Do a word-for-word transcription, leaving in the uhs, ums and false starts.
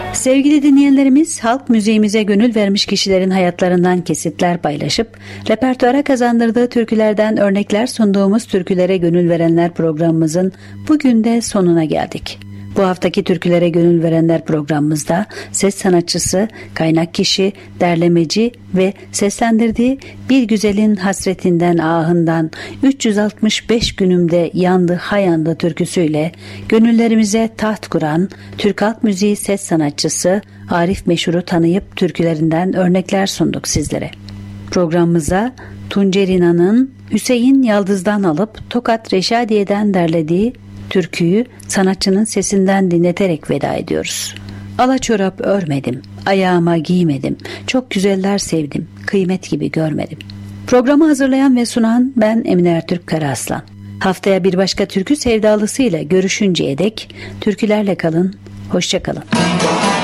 Sevgili dinleyenlerimiz, halk müziğimize gönül vermiş kişilerin hayatlarından kesitler paylaşıp repertuara kazandırdığı türkülerden örnekler sunduğumuz Türkülere Gönül Verenler programımızın bugün de sonuna geldik. Bu haftaki Türkülere Gönül Verenler programımızda ses sanatçısı, kaynak kişi, derlemeci ve seslendirdiği Bir Güzelin Hasretinden Ahından üç yüz altmış beş günümde yandı hayandı türküsüyle gönüllerimize taht kuran Türk halk müziği ses sanatçısı Arif Meşhur'u tanıyıp türkülerinden örnekler sunduk sizlere. Programımıza Tuncerina'nın Hüseyin Yaldız'dan alıp Tokat Reşadiye'den derlediği türküyü sanatçının sesinden dinleterek veda ediyoruz. Alaçorap örmedim, ayağıma giymedim, çok güzeller sevdim, kıymet gibi görmedim. Programı hazırlayan ve sunan ben Emine Ertürk Karaaslan. Haftaya bir başka türkü sevdalısıyla görüşünceye dek türkülerle kalın, hoşça kalın.